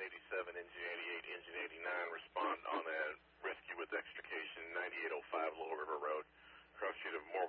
87, engine 88, engine 89, respond on a rescue with extrication, 9805 Lower River Road, cross street of Moore.